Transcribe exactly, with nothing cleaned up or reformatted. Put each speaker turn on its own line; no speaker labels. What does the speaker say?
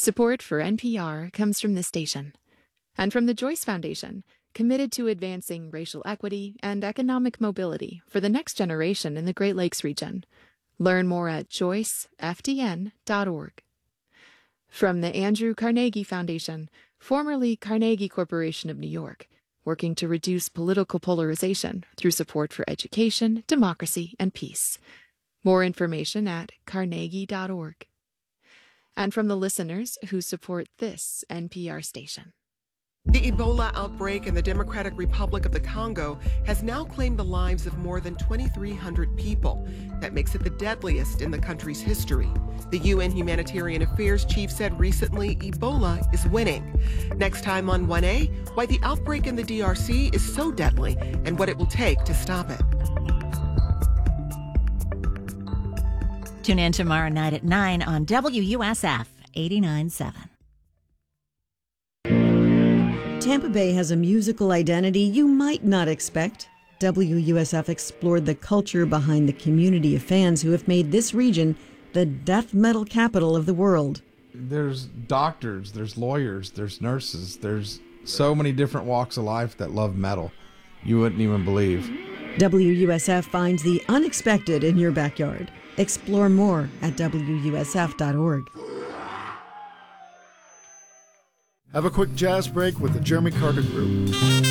Support for N P R comes from this station and from the Joyce Foundation, committed to advancing racial equity and economic mobility for the next generation in the Great Lakes region. Learn more at joyce f d n dot org. From the Andrew Carnegie Foundation, formerly Carnegie Corporation of New York, working to reduce political polarization through support for education, democracy, and peace. More information at carnegie dot org. And from the listeners who support this N P R station.
The Ebola outbreak in the Democratic Republic of the Congo has now claimed the lives of more than twenty-three hundred people. That makes it the deadliest in the country's history. The U N Humanitarian Affairs Chief said recently Ebola is winning. Next time on one A, why the outbreak in the D R C is so deadly and what it will take to stop it.
Tune in tomorrow night at nine on W U S F eighty-nine point seven.
Tampa Bay has a musical identity you might not expect. W U S F explored the culture behind the community of fans who have made this region the death metal capital of the world.
There's doctors, there's lawyers, there's nurses, there's so many different walks of life that love metal. You wouldn't even believe.
W U S F finds the unexpected in your backyard. Explore more at W U S F dot org.
Have a quick jazz break with the Jeremy Carter Group.